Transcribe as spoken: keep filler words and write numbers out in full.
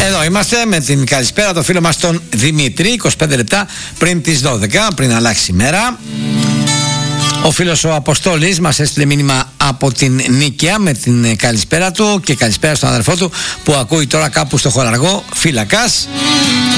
Εδώ είμαστε με την καλησπέρα το φίλο μας τον Δημήτρη, είκοσι πέντε λεπτά πριν τις δώδεκα, πριν αλλάξει η μέρα. Ο φίλος ο Αποστόλης μας έστειλε μήνυμα από την Νίκαια με την καλησπέρα του και καλησπέρα στον αδερφό του που ακούει τώρα κάπου στο Χωραργό, φύλακας.